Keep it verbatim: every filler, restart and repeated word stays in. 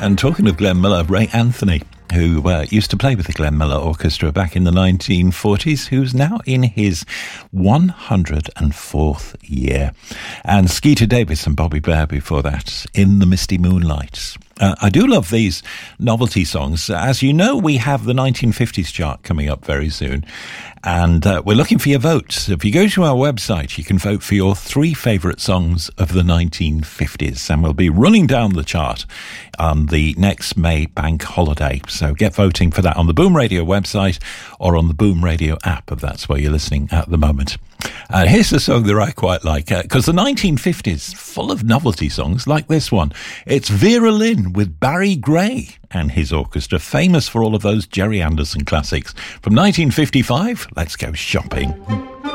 And talking of Glenn Miller, Ray Anthony, who uh, used to play with the Glenn Miller Orchestra back in the nineteen forties, who's now in his one hundred fourth year. And Skeeter Davis and Bobby Blair before that, In the Misty Moonlight. Uh, I do love these novelty songs. As you know, we have the nineteen fifties chart coming up very soon. And uh, we're looking for your votes. If you go to our website, you can vote for your three favourite songs of the nineteen fifties. And we'll be running down the chart on the next May bank holiday. So get voting for that on the Boom Radio website or on the Boom Radio app, if that's where you're listening at the moment. And here's a song that I quite like, because uh, the nineteen fifties, full of novelty songs like this one. It's Vera Lynn with Barry Gray and his orchestra, famous for all of those Jerry Anderson classics. From nineteen fifty-five, let's go shopping.